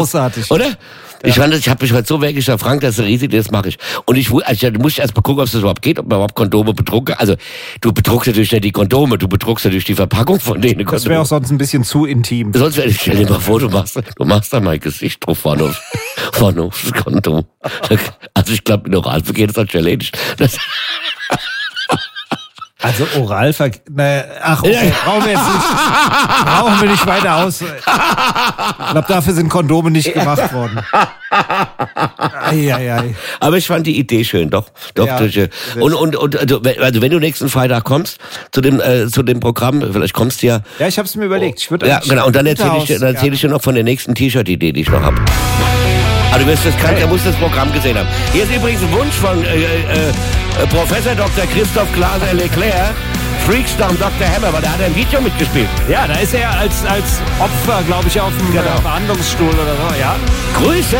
Großartig. Oder? Ich fand, ich habe mich heute so weggeschafft, Frank, das ist riesig, das mache ich. Und du musst erst mal gucken, ob es das überhaupt geht, ob man überhaupt Kondome bedrucke. Also, du bedruckst natürlich nicht die Kondome, du bedruckst natürlich die Verpackung von denen. Das wäre auch sonst ein bisschen zu intim. Sonst stell dir mal vor, du machst da mein Gesicht drauf vorne aufs Kondom. Also, ich glaube, in Oralverkehr geht das halt schon erledigt. Also ach, okay, brauchen wir nicht weiter aus. Ich glaube, dafür sind Kondome nicht gemacht worden. Ei. Aber ich fand die Idee schön, doch. Ja, also wenn du nächsten Freitag kommst zu dem Programm, vielleicht kommst du ja. Ja, ich habe es mir überlegt. Ja, genau. Und dann erzähle ich dir noch von der nächsten T-Shirt-Idee, die ich noch habe. Also du musst das Programm gesehen haben. Hier ist übrigens ein Wunsch von Professor Dr. Christoph Glaser-Leclerc, Freakstorm Dr. Hammer, weil da hat er ein Video mitgespielt. Ja, da ist er als Opfer, glaube ich, auf dem Behandlungsstuhl oder so, ja.